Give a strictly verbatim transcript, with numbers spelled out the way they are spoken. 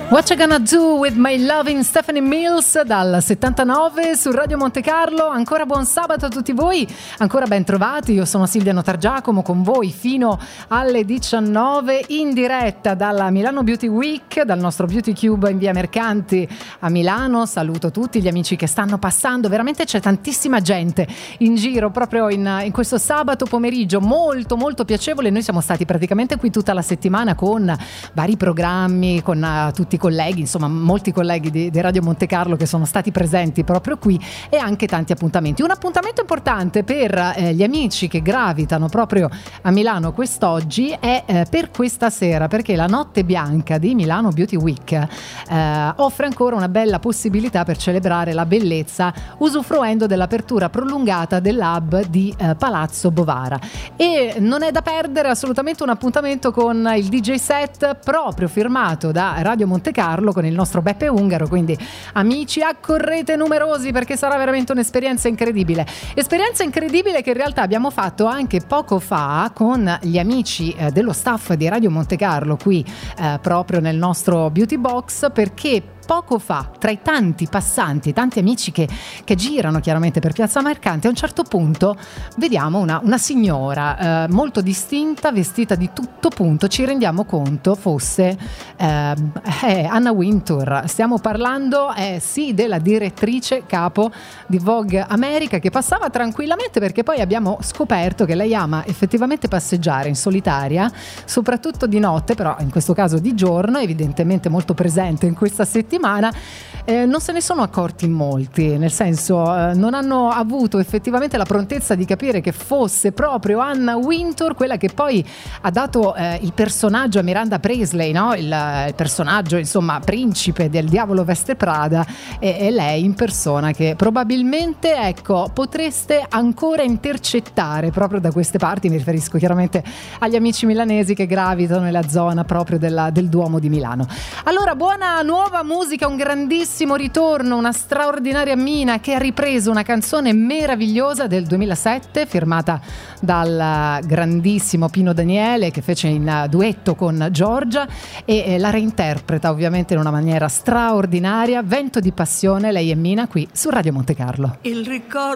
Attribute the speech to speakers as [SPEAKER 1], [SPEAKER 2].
[SPEAKER 1] What You Gonna Do With My Loving Stephanie Mills dal settantanove su Radio Monte Carlo. Ancora buon sabato a tutti voi, ancora ben trovati. Io sono Silvia Notargiacomo con voi fino alle diciannove in diretta dalla Milano Beauty Week, dal nostro Beauty Cube in via Mercanti a Milano. Saluto tutti gli amici che stanno passando, veramente c'è tantissima gente in giro proprio in, in questo sabato pomeriggio molto molto piacevole. Noi siamo stati praticamente qui tutta la settimana con vari programmi, con uh, tutti i colleghi, insomma molti colleghi di, di Radio Monte Carlo che sono stati presenti proprio qui, e anche tanti appuntamenti. Un appuntamento importante per eh, gli amici che gravitano proprio a Milano quest'oggi è eh, per questa sera, perché la Notte Bianca di Milano Beauty Week eh, offre ancora una bella possibilità per celebrare la bellezza usufruendo dell'apertura prolungata dell'hub di eh, Palazzo Bovara, e non è da perdere assolutamente un appuntamento con il D J set proprio firmato da Radio Monte Carlo con il nostro Beppe Ungaro. Quindi amici, accorrete numerosi perché sarà veramente un'esperienza incredibile esperienza incredibile che in realtà abbiamo fatto anche poco fa con gli amici eh, dello staff di Radio Monte Carlo qui eh, proprio nel nostro Beauty Box, perché poco fa, tra i tanti passanti, tanti amici che, che girano chiaramente per Piazza Mercante, a un certo punto vediamo una, una signora eh, molto distinta, vestita di tutto punto. Ci rendiamo conto fosse eh, eh, Anna Wintour. Stiamo parlando eh, sì della direttrice capo di Vogue America, che passava tranquillamente, perché poi abbiamo scoperto che lei ama effettivamente passeggiare in solitaria, soprattutto di notte, però in questo caso di giorno, evidentemente molto presente in questa settimana. Eh, non se ne sono accorti in molti, nel senso eh, non hanno avuto effettivamente la prontezza di capire che fosse proprio Anna Wintour quella che poi ha dato eh, il personaggio a Miranda Presley, no? il, il personaggio insomma principe del Diavolo Veste Prada, e, e lei in persona, che probabilmente ecco potreste ancora intercettare proprio da queste parti. Mi riferisco chiaramente agli amici milanesi che gravitano nella zona proprio della, del Duomo di Milano. Allora, buona nuova musica, un grandissimo ritorno, una straordinaria Mina che ha ripreso una canzone meravigliosa del duemilasette firmata dal grandissimo Pino Daniele, che fece in duetto con Giorgia, e la reinterpreta ovviamente in una maniera straordinaria. Vento di passione, lei è Mina qui su Radio Monte Carlo.
[SPEAKER 2] Il ricordo